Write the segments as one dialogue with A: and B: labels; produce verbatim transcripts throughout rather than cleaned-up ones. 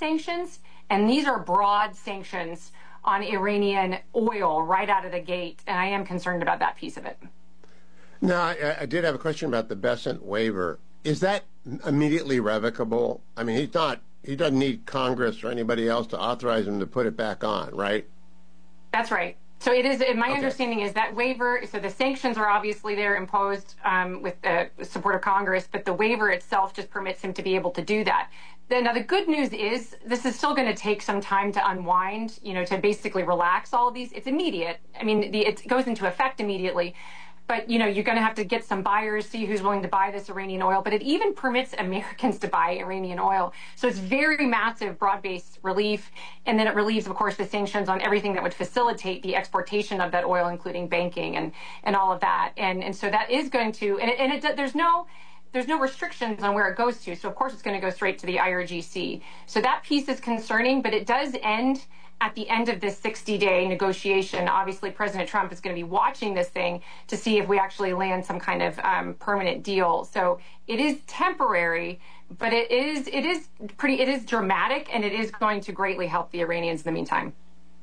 A: sanctions, and these are broad sanctions on Iranian oil right out of the gate, and I am concerned about that piece of it.
B: Now, I, I did have a question about the Bessent waiver. Is that immediately revocable? I mean, he's not, he doesn't need Congress or anybody else to authorize him to put it back on, right?
A: That's right. So it is, my
B: Okay.
A: understanding is that waiver, so the sanctions are obviously there imposed um, with the support of Congress, but the waiver itself just permits him to be able to do that. Then, now, the good news is this is still going to take some time to unwind, you know, to basically relax all of these. It's immediate. I mean, the, it goes into effect immediately. But, you know, you're going to have to get some buyers, see who's willing to buy this Iranian oil. But it even permits Americans to buy Iranian oil. So it's very massive, broad-based relief. And then it relieves, of course, the sanctions on everything that would facilitate the exportation of that oil, including banking and, and all of that. And, and so that is going to, and, it, and it, there's no... There's no restrictions on where it goes to. So, of course, it's going to go straight to the I R G C. So that piece is concerning, but it does end at the end of this sixty-day negotiation. Obviously, President Trump is going to be watching this thing to see if we actually land some kind of um, permanent deal. So it is temporary, but it is it is pretty it is dramatic, and it is going to greatly help the Iranians in the meantime.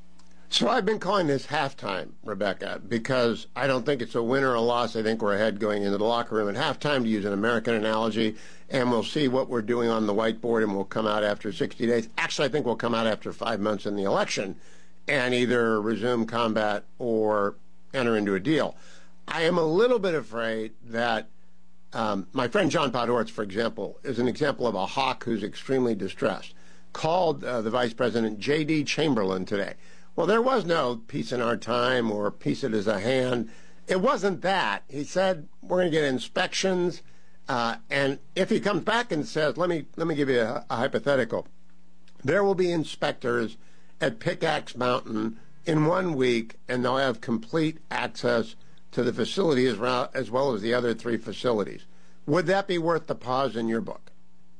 B: So I've been calling this halftime, Rebecca, because I don't think it's a win or a loss. I think we're ahead going into the locker room at halftime, to use an American analogy, and we'll see what we're doing on the whiteboard, and we'll come out after sixty days. Actually, I think we'll come out after five months in the election and either resume combat or enter into a deal. I am a little bit afraid that um, my friend John Podhoretz, for example, is an example of a hawk who's extremely distressed, called uh, the Vice President J D Chamberlain today. Well, there was no peace in our time or peace it is a hand. It wasn't that. He said, we're going to get inspections. Uh, and if he comes back and says, let me let me give you a, a hypothetical. There will be inspectors at Pickaxe Mountain in one week, and they'll have complete access to the facility as well as, well as the other three facilities. Would that be worth the pause in your book?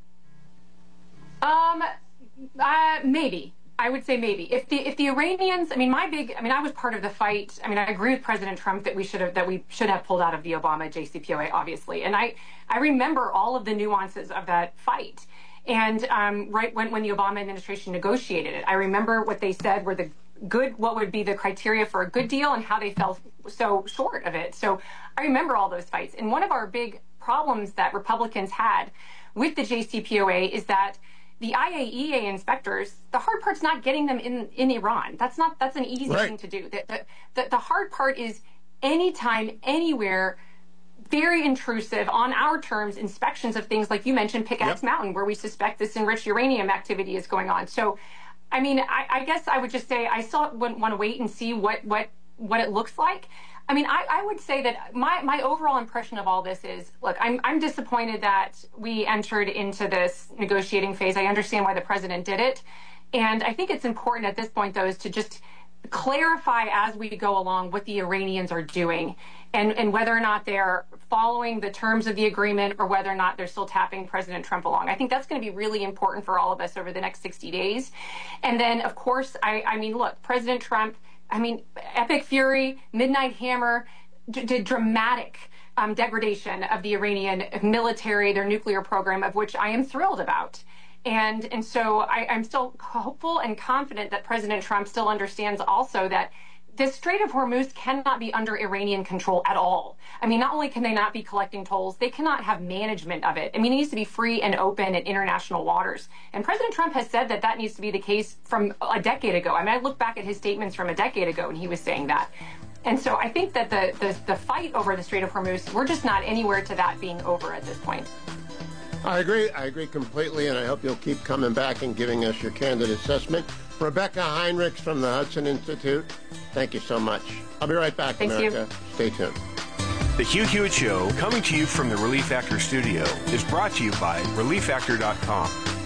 A: Um, uh, maybe. I would say maybe. If the if the Iranians, I mean, my big, I mean, I was part of the fight. I mean, I agree with President Trump that we should have that we should have pulled out of the Obama J C P O A, obviously. And I I remember all of the nuances of that fight. And um, right when when the Obama administration negotiated it, I remember what they said were the good, what would be the criteria for a good deal, and how they fell so short of it. So I remember all those fights. And one of our big problems that Republicans had with the J C P O A is that the I A E A inspectors, the hard part's not getting them in, in Iran. That's not, that's an easy
B: right.
A: thing to do. The, the, the, the hard part is anytime, anywhere, very intrusive, on our terms, inspections of things like you mentioned, Pickaxe yep. Mountain, where we suspect this enriched uranium activity is going on. So, I mean, I, I guess I would just say I still want to wait and see what, what, what it looks like. I mean, I, I would say that my, my overall impression of all this is, look, I'm, I'm disappointed that we entered into this negotiating phase. I understand why the president did it. And I think it's important at this point, though, is to just clarify as we go along what the Iranians are doing and, and whether or not they're following the terms of the agreement or whether or not they're still tapping President Trump along. I think that's going to be really important for all of us over the next sixty days. And then, of course, I, I mean, look, President Trump, I mean, Epic Fury, Midnight Hammer, did dramatic um, degradation of the Iranian military, their nuclear program, of which I am thrilled about. And and so I, I'm still hopeful and confident that President Trump still understands also that the Strait of Hormuz cannot be under Iranian control at all. I mean, not only can they not be collecting tolls, they cannot have management of it. I mean, it needs to be free and open in international waters. And President Trump has said that that needs to be the case from a decade ago. I mean, I look back at his statements from a decade ago, and he was saying that. And so I think that the, the, the fight over the Strait of Hormuz, we're just not anywhere to that being over at this point.
B: I agree. I agree completely, and I hope you'll keep coming back and giving us your candid assessment. Rebecca Heinrichs from the Hudson Institute, thank you so much. I'll be right back,
A: Thanks
B: America.
A: You.
B: Stay tuned.
C: The Hugh Hewitt Show, coming to you from the Relief Factor studio, is brought to you by relief factor dot com.